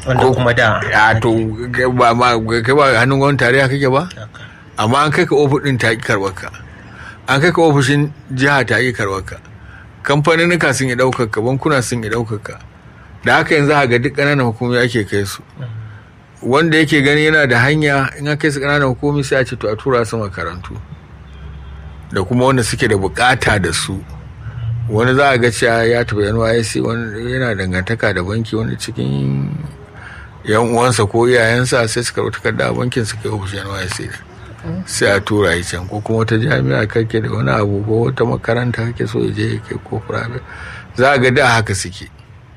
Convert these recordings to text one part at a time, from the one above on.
wanda kuma da to kai ba hannun gwamnatin tarayya kake ba, amma an kai ka ofis din ta ki karɓar ka, an kai ka ofishin jiha ta ki karɓar ka, kamfaninnika sun yi ɗaukar ka, bankuna sun yi ɗaukar ka, da haka yanzu ga duk ƙananan hukumomi ake kai su. Wanda yake gani yana da hanya in aka kai su ƙananan hukumomi sai a ce to a tura su makarantu, da kuma wanda suke da bukata da su. Wani za a ga cewa ya tafi NYSC, wani yana dangantaka da banki, wani cikin yan uwansa ko iyayensa sai suka rubuta takarda a bankin su kai ofishin NYSC sai a tura shi can, ko kuma wata jami'a kake da wani abu ko wata makaranta kake so ya je kai ko private, za a ga da haka suke.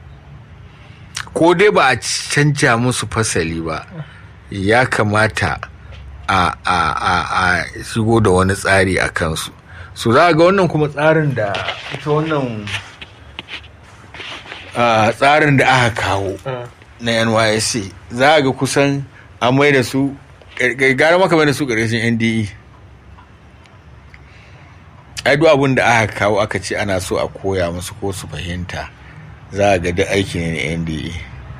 Ko dai ba a canja musu fasali ba, ya kamata a shigo da wani tsari a kansu. So za a ga wannan kuma tsarin da ita wannan tsarin da aka kawo na NYSC, za a ga kusan an mai da su gara maka mai da su ƙarshen NDE. Ai duk abin da aka kawo aka ce ana so a koya musu ko su fahimta, za a ga duk aiki ne na NDE.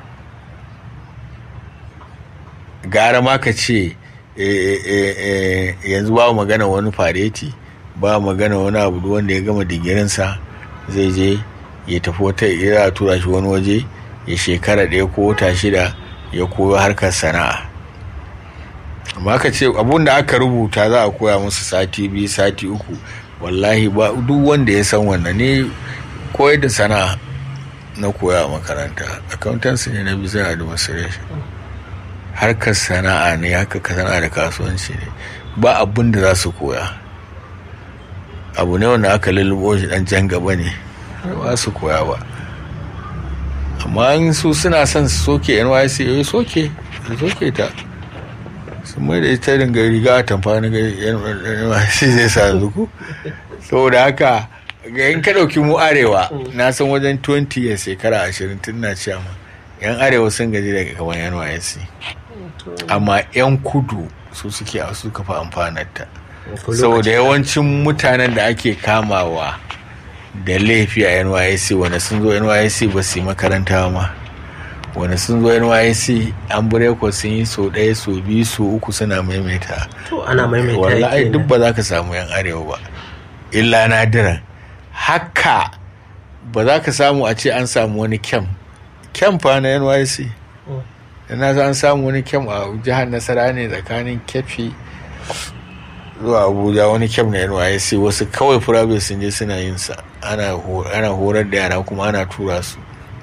Gara ma ka ce yanzu ba magana wani fareti, ba magana wani abu, wanda ya gama digirinsa zai je ya tafi wata, ya tura shi wani waje ya shekara 1 ko wata 6 ya koyo harkar sana'a. Amma ka ce abun da aka rubuta za a koya musu sati 2 sati 3, wallahi ba duk wanda ya san wannan. Ne koyar da sana'a na koya a makaranta, accountancy ne na business administration, harkar sana'a ne, haka sana'a da kasuwanci ne, ba abun da za su koya. Abu ne wanda aka lullubo shi dan jan gaba ne, ba su koya ba. Amma in su suna son su soke NYSC, soke ta, sun mai da ita dinga riga a tamfa na NYSC zai sa zuku. Saboda haka in ka ɗauki mu arewa, na san wajen 20 years, shekara 20 tun na cewa yan arewa sun gaji daga kamar NYSC, amma yan kudu su suka fi amfanarta. Saboda yawancin mutanen da ake kamawa da laifi a NYSC, wanda sun zo NYSC ba su yi makaranta ma, wanda sun zo NYSC an bureko sun yi so 1 so 2 so 3 suna maimaita. To ana maimaita wallahi duk ba za ka samu yan arewa ba, illa nadiran. Haka ba za ka samu a ce an samu wani kyam fa na NYSC. Yana za an samu wani kyam a jihar Nasara ne tsakanin Keffi zuwa Abuja, wani kyam na NYSC, wasu kawai private sun je suna yin sa, ana horar da yara kuma ana tura su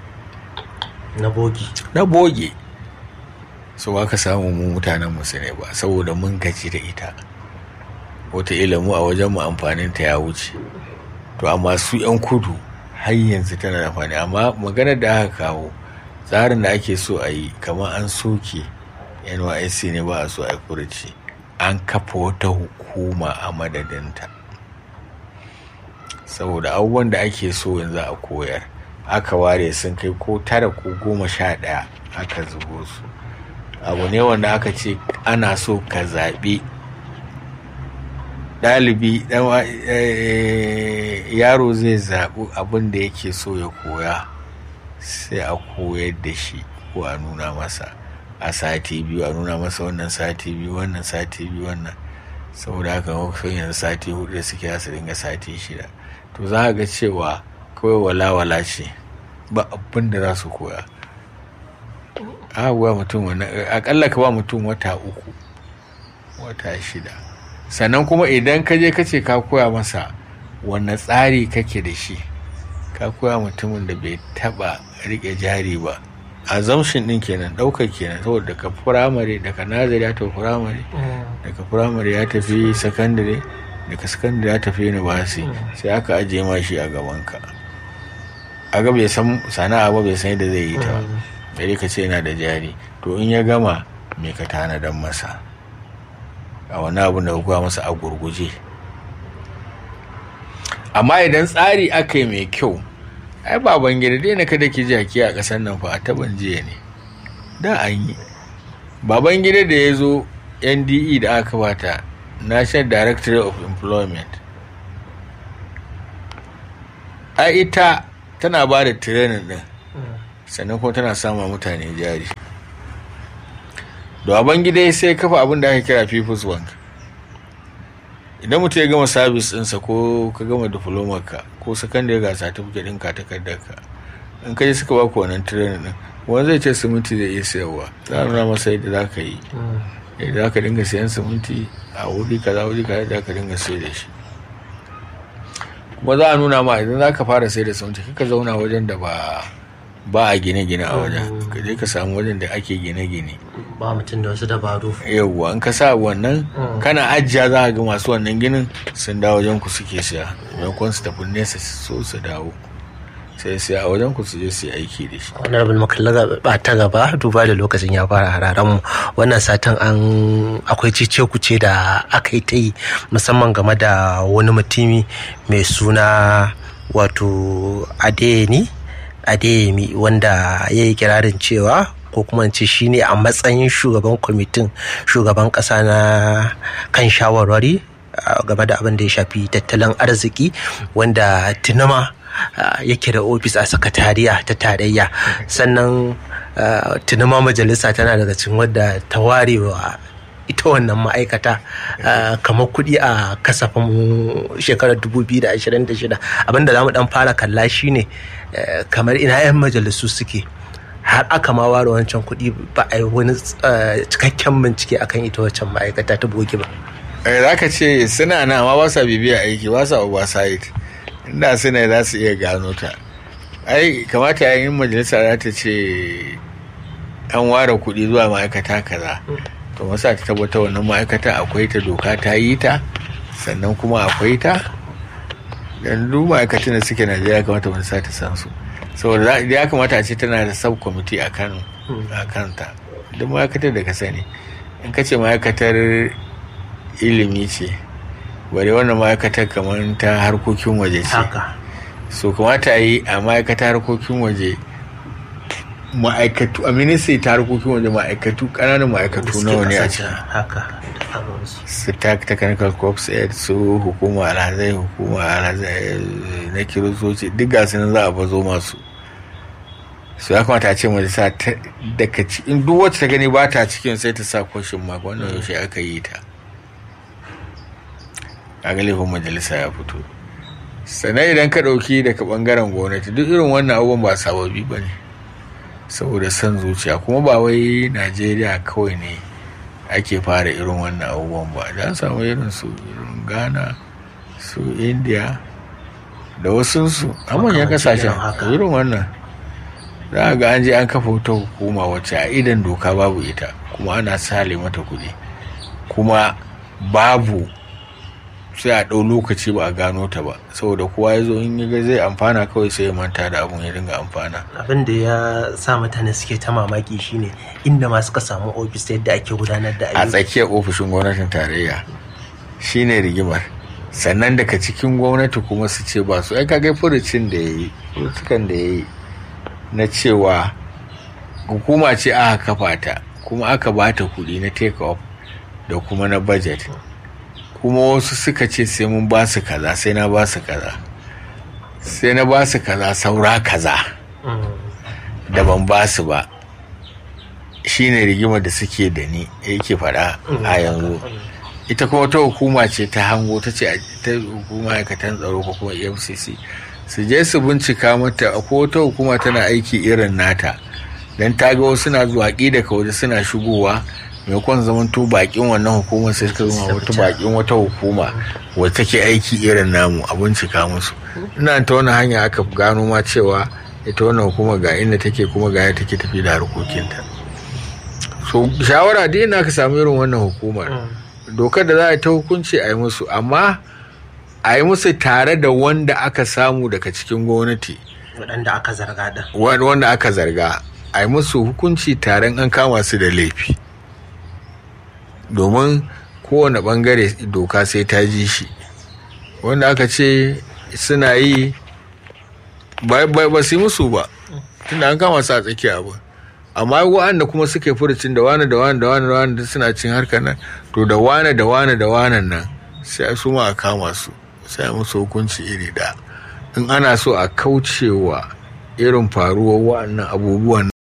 na bogi. So ba ka samu mu mutanen mu ne ba, saboda mun gaji da ita. Wata ilimu a wajen mu amfanin ta ya wuce. To amma su yan kudu har yanzu tana da amfani. Amma maganar da aka kawo, tsarin da ake so a yi, kamar an soke NYSC ne, ba a so a yi furuci, an kafa wata hukuma a madadinta. Saboda abubuwan da ake so yanzu a koyar, aka ware sun kai ko 9 ko 11 aka zubo su. Abu ne wanda aka ce ana so ka zaɓi ɗalibi, yaro zai zaɓi abin da yake so ya koya, sai a koyar da shi ko a nuna masa a sati 2, a nuna masa wannan sati 2, wannan sati 2, wannan. Saboda haka wakilin yanzu sati 4 da suke su dinga sati 6. To za ga cewa kawai walawala ce, ba abin da za su koya. Akalla ka ba mutum wata 3 wata 6, sannan kuma idan ka je kace ka koya masa wanne tsari kake da shi, ka koya mutumin da bai taba rike jari ba, assumption din kenan, daukar kenan. Saboda daga firamare, daga nazari ya tafi firamare, daga firamare ya tafi sakandare, daga sakandare ya tafi university, sai aka ajiye ma shi a gabanka. Aga bai san sana'a ba, bai san yadda zai yi ta ba, sai ka ce yana da jari. To in ya gama, me ka tanadan masa a wani abu da kuwa masa a gurguje. Amma idan tsari aka yi mai kyau, ai Babangida dai na kada ki jaki a ƙasar nan fa a taban jiya ne, da an yi. Babangida da ya zo NDE da aka bata, National Directorate of Employment, ai ita tana ba da training din, sannan kuma tana sama mutane jari. da Babangida sai kafa abin da aka kira People's Bank. Idan mutum ya gama sabis ɗinsa ko ka gama diploma ka ko sakandare ga certificate ɗinka takardar ka, in ka je suka ba ku wannan training ɗin, wani zai ce siminti zai iya sayarwa, za a nuna masa yadda za ka yi, yadda za ka dinga sayan siminti a wuri kaza da ka dinga sai da shi. Kuma za a nuna ma idan za ka fara sai da siminti kaka zauna wajen da ba a gine-gine a wajen, ka je ka samu wajen da ake gine-gine, ba mutum da wasu dabaru. yawwa in ka sa wannan kana ajiya za a ga masu wannan ginin sun dawo wajen ku suke siya, maimakon su tafi nesa so su dawo sai siya a wajen ku su je su yi aiki da shi. Honorable makalla ba ta gaba duba da lokacin ya fara hararen mu wannan satin akwai cece kuce da aka yi ta yi musamman game da wani mutumi mai suna wato Adeyemi wanda ya yi kirarin cewa ko kuma ce shi ne a matsayin shugaban kwamitin shugaban ƙasa na kan shawarwari game da abin da ya shafi tattalin arziki wanda tunama yake da ofis a sakatariya ta tarayya, sannan tunama majalisa tana daga cikin wadda ta warewa ita wannan ma'aikata kamar kuɗi a kasafin shekarar 2026. Abinda za mu dan fara kalla shine kamar ina 'yan majalisu suke har aka ma ware wancan kuɗi ba a yi wani cikakken bincike akan ita wancan ma'aikata ta bogi ba. Za ka ce suna na amma ba sa bibiya aiki, ba sa oversight, inda suna za su iya gano ta. Ai kamata yayin majalisa za ta ce an ware kuɗi zuwa ma'aikata kaza, to masa ta tabbata wannan ma'aikata akwai ta, doka ta yi ta, sannan kuma akwai ta. Dan duk ma'aikatan da suke Najeriya kamata wani sa ta san su, saboda ya kamata a ce tana da subcommittee a kanta. Duk ma'aikatar da ka sani, in ka ce ma'aikatar ilimi ce, bare wannan ma'aikatar kamar ta harkokin waje ce, so kamata a yi a ma'aikatar harkokin waje ma'aikatu a ministry ta harkokin waje ma'aikatu ƙananan ma'aikatu nawa ne a ciki, su technical corps aid, su hukuma alhazai na kiristoci, duk gasu nan za a bazo masu. su ya kamata a ce majalisa daga cikin duk wacce ta gani ba ta cikin sai ta sa question mark, wannan yaushe aka yi ta, a ga laifin majalisa ya fito. Sannan idan ka ɗauki daga ɓangaren gwamnati, duk irin wannan abubuwan ba sababi ba ne, saboda son zuciya, kuma ba wai Najeriya kawai ne ake fara irin wannan abubuwan ba, da an samu irin su irin Ghana, su India da wasunsu a manyan kasashen irin wannan. Za a ga an je an kafa wata hukuma wacce a idan doka babu ita, kuma ana sale mata kuɗi, kuma babu, sai a ɗau lokaci ba a gano ta ba, saboda kowa ya zo in ya ga zai amfana kawai sai ya manta da abun ya dinga amfana. Abin da ya sa mutane suke ta mamaki shine inda ma suka samu ofis yadda ake gudanar da ayyuka a tsakiyar ofishin gwamnatin tarayya shine rigimar. Sannan daga cikin gwamnati kuma su ce ba su, ai kaga furucin da yayi, furutukan da yayi na cewa hukuma ce aka kafa ta, kuma aka bata kuɗi na take off da kuma na budget, kuma wasu suka ce sai mun ba su kaza, sai na ba su kaza, sai na ba su kaza saura kaza da ban ba su ba, shine rigimar da suke da ni yake faɗa a yanzu. Ita kuma ta hukuma ce ta hango, ta ce ta hukuma ma'aikatan tsaro ko kuma EFCC su je su bincika mata ko wata hukuma tana aiki irin nata, don ta ga wasu na zuwa daga waje suna shigowa, maimakon zamanto bakin wannan hukumar sai suka zama wata bakin wata hukuma wacce take aiki irin namu, a bincika musu. Ina ta wani hanya aka gano ma cewa ita wannan hukuma ga inda take kuma ga yadda take tafi da harkokinta. So shawara dai ina ka samu irin wannan hukumar, dokar da za a ta hukunci a yi musu, amma a yi musu tare da wanda aka samu daga cikin gwamnati, waɗanda aka zarga da wanda aka zarga, a yi musu hukunci tare an kama su da laifi, domin kowane bangare doka sai ta ji shi. Wanda aka ce suna yi ba su yi musu ba, tunda an kama su a tsakiya ba, amma wa'anda kuma suke furucin da wane da suna cin harkar nan, to da wane nan sai su ma a kama su, sai musu hukunci iri da, in ana so a kaucewa irin faruwar wa'annan abubuwan.